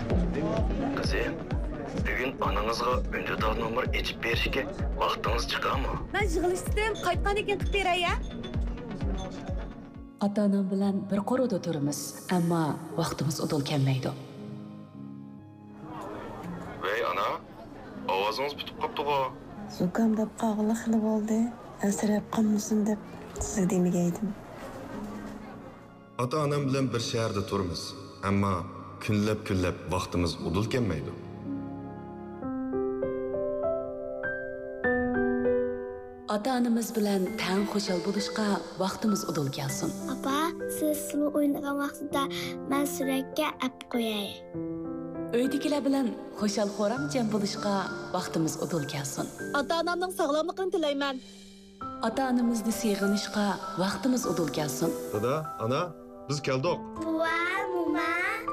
Kızım, bugün ananızga önceden numara içip berişke vaktiniz çıkar mı? Ben yig'ilishdim, qaytgan ekan qilib beray ya. Ota-onam bilan bir qoroda turamiz, ammo vaqtimiz udul kelmaydi. Vey ana, ovoziniz bitib qopti-ku. Zukam deb qog'ili xili bo'ldi. Asrab qolmasin deb sizga demagaydim. Ota-onam bilan bir shaharda turamiz, ammo kunlab vaqtimiz udul kelmaydi. Ota-onamiz bilan tang xushal bo'lishga vaqtimiz udul kelsin. Papa, siz sulu o'ynagan vaqtida men suratga ap qo'yay. Uydagilar bilan xushal-xo'ramchan bo'lishga vaqtimiz udul kelsin. Ota-onamning sog'lomligini tilayman. Ota-onamizni seg'inishga vaqtimiz udul kelsin. Dada, ana, biz keldik. Buva,